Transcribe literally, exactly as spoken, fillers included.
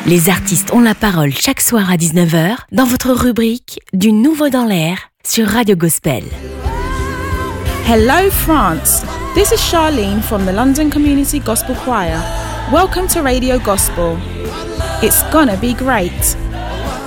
Les artistes ont la parole chaque soir à dix-neuf heures dans votre rubrique Du Nouveau dans l'air sur Radio Gospel. Hello France, this is Charlene from the London Community Gospel Choir. Welcome to Radio Gospel. It's gonna be great.